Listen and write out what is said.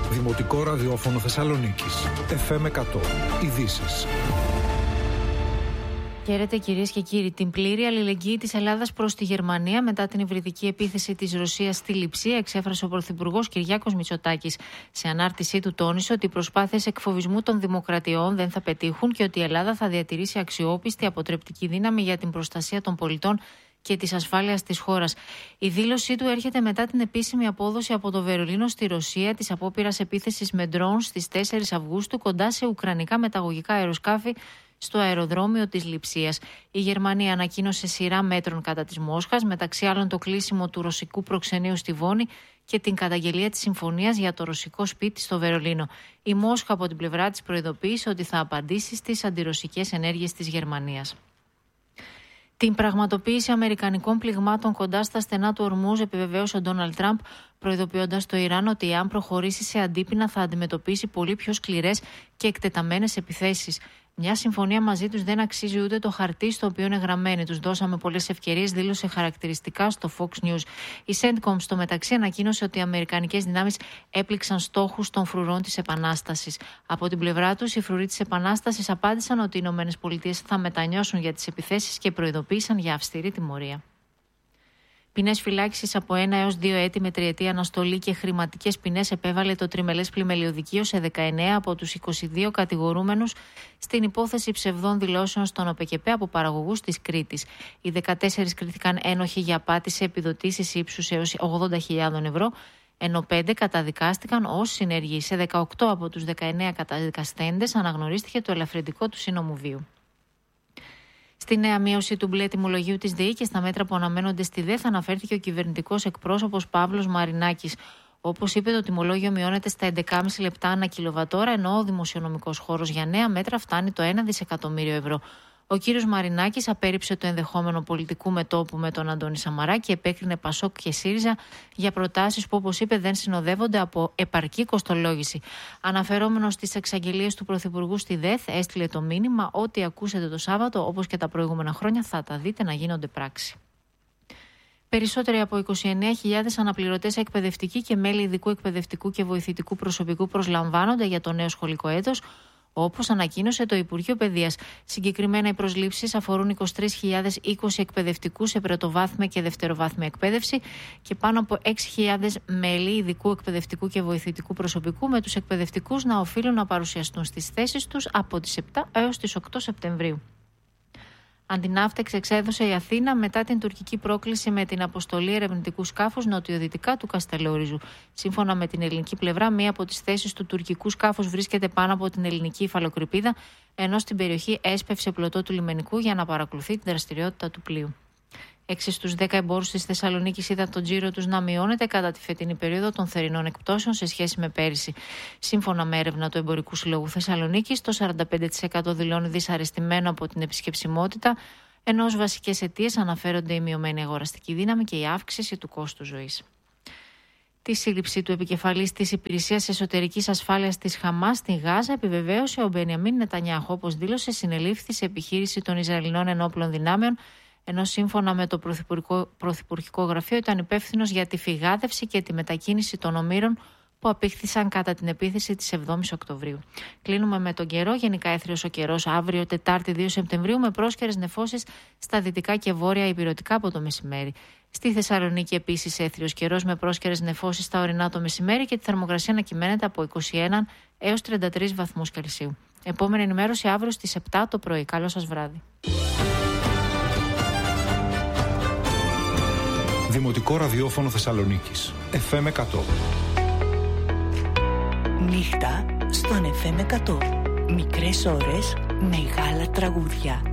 Δημοτικό ραδιόφωνο Θεσσαλονίκης. FM 100. Ειδήσεις. Χαίρετε κυρίες και κύριοι. Την πλήρη αλληλεγγύη της Ελλάδας προς τη Γερμανία μετά την υβριδική επίθεση της Ρωσίας στη Λειψία εξέφρασε ο Πρωθυπουργός Κυριάκος Μητσοτάκης. Σε ανάρτησή του τόνισε ότι οι προσπάθειες εκφοβισμού των δημοκρατιών δεν θα πετύχουν και ότι η Ελλάδα θα διατηρήσει αξιόπιστη αποτρεπτική δύναμη για την προστασία των πολιτών και της ασφάλειας της χώρας. Η δήλωσή του έρχεται μετά την επίσημη απόδοση από το Βερολίνο στη Ρωσία της απόπειρας επίθεσης με ντρόουν στις 4 Αυγούστου κοντά σε ουκρανικά μεταγωγικά αεροσκάφη στο αεροδρόμιο της Λειψίας. Η Γερμανία ανακοίνωσε σειρά μέτρων κατά της Μόσχας, μεταξύ άλλων το κλείσιμο του ρωσικού προξενείου στη Βόνη και την καταγγελία της συμφωνίας για το ρωσικό σπίτι στο Βερολίνο. Η Μόσχα από την πλευρά της προειδοποίησε ότι θα απαντήσει στις αντιρωσικές ενέργειες της Γερμανίας. Την πραγματοποίηση αμερικανικών πληγμάτων κοντά στα στενά του Ορμούζ επιβεβαίωσε ο Ντόναλντ Τραμπ, προειδοποιώντας το Ιράν ότι αν προχωρήσει σε αντίπεινα θα αντιμετωπίσει πολύ πιο σκληρές και εκτεταμένες επιθέσεις. Μια συμφωνία μαζί τους δεν αξίζει ούτε το χαρτί στο οποίο είναι γραμμένη. Τους δώσαμε πολλές ευκαιρίες, δήλωσε χαρακτηριστικά στο Fox News. Η CENTCOM στο μεταξύ ανακοίνωσε ότι οι αμερικανικές δυνάμεις έπληξαν στόχους των φρουρών της Επανάστασης. Από την πλευρά τους, οι φρουροί της Επανάστασης απάντησαν ότι οι ΗΠΑ θα μετανιώσουν για τις επιθέσεις και προειδοποίησαν για αυστηρή τιμωρία. Ποινές φυλάκισης από 1 έως 2 έτη με τριετή αναστολή και χρηματικές ποινές επέβαλε το τριμελές πλημελιωδικείο σε 19 από τους 22 κατηγορούμενους στην υπόθεση ψευδών δηλώσεων στον ΟΠΕΚΕΠΕ από παραγωγούς της Κρήτης. Οι 14 κρίθηκαν ένοχοι για απάτη σε επιδοτήσεις ύψους έως 80.000 ευρώ, ενώ 5 καταδικάστηκαν ως συνεργοί. Σε 18 από τους 19 καταδικαστέντες αναγνωρίστηκε το ελαφρυντικό του σύνομου βίου. Στη νέα μείωση του μπλε τιμολογίου της ΔΕΗ και στα μέτρα που αναμένονται στη ΔΕΘ αναφέρθηκε ο κυβερνητικός εκπρόσωπος Παύλος Μαρινάκης. Όπως είπε, το τιμολόγιο μειώνεται στα 11,5 λεπτά ανά κιλοβατόρα, ενώ ο δημοσιονομικός χώρος για νέα μέτρα φτάνει το 1 δισεκατομμύριο ευρώ. Ο κύριος Μαρινάκης απέρριψε το ενδεχόμενο πολιτικού μετώπου με τον Αντώνη Σαμαρά και επέκρινε Πασόκ και ΣΥΡΙΖΑ για προτάσεις που, όπως είπε, δεν συνοδεύονται από επαρκή κοστολόγηση. Αναφερόμενος στις εξαγγελίες του Πρωθυπουργού στη ΔΕΘ, έστειλε το μήνυμα: ό,τι ακούσετε το Σάββατο, όπως και τα προηγούμενα χρόνια, θα τα δείτε να γίνονται πράξη. Περισσότεροι από 29.000 αναπληρωτές εκπαιδευτικοί και μέλη ειδικού εκπαιδευτικού και βοηθητικού προσωπικού προσλαμβάνονται για το νέο σχολικό έτος, όπως ανακοίνωσε το Υπουργείο Παιδείας. Συγκεκριμένα, οι προσλήψεις αφορούν 23.020 εκπαιδευτικούς σε πρωτοβάθμια και δευτεροβάθμια εκπαίδευση και πάνω από 6.000 μέλη ειδικού εκπαιδευτικού και βοηθητικού προσωπικού, με τους εκπαιδευτικούς να οφείλουν να παρουσιαστούν στις θέσεις τους από τις 7 έως τις 8 Σεπτεμβρίου. Αντιναύτεξ εξέδωσε η Αθήνα μετά την τουρκική πρόκληση με την αποστολή ερευνητικού σκάφους νοτιοδυτικά του Καστελόριζου. Σύμφωνα με την ελληνική πλευρά, μία από τις θέσεις του τουρκικού σκάφους βρίσκεται πάνω από την ελληνική υφαλοκρηπίδα, ενώ στην περιοχή έσπευσε πλωτό του λιμενικού για να παρακολουθεί την δραστηριότητα του πλοίου. 6 στους 10 εμπόρους της Θεσσαλονίκης είδαν τον τζίρο τους να μειώνεται κατά τη φετινή περίοδο των θερινών εκπτώσεων σε σχέση με πέρυσι. Σύμφωνα με έρευνα του Εμπορικού Συλλόγου Θεσσαλονίκης, το 45% δηλώνει δυσαρεστημένο από την επισκεψιμότητα, ενώ ως βασικές αιτίες αναφέρονται η μειωμένη αγοραστική δύναμη και η αύξηση του κόστου ζωής. Τη σύλληψη του επικεφαλής της Υπηρεσίας Εσωτερικής Ασφάλειας της Χαμάς στη Γάζα επιβεβαίωσε ο Μπενιαμίν Νετανιάχου, όπως δήλωσε, συνελήφθη σε επιχείρηση των Ισραηλινών ενόπλων δυνάμεων, ενώ σύμφωνα με το Πρωθυπουργικό Γραφείο ήταν υπεύθυνος για τη φυγάδευση και τη μετακίνηση των ομήρων που απήχθησαν κατά την επίθεση της 7ης Οκτωβρίου. Κλείνουμε με τον καιρό. Γενικά έθριος ο καιρός αύριο, Τετάρτη 2 Σεπτεμβρίου, με πρόσκαιρες νεφώσεις στα δυτικά και βόρεια ηπειρωτικά από το μεσημέρι. Στη Θεσσαλονίκη επίσης έθριος καιρός με πρόσκαιρες νεφώσεις στα ορεινά το μεσημέρι και τη θερμοκρασία να κυμαίνεται από 21 έως 33 βαθμούς Κελσίου. Επόμενη ενημέρωση αύριο στις 7 το πρωί. Καλό σας βράδυ. Δημοτικό ραδιόφωνο Θεσσαλονίκης. FM 100. Νύχτα στον FM 100. Μικρές ώρες, μεγάλα τραγούδια.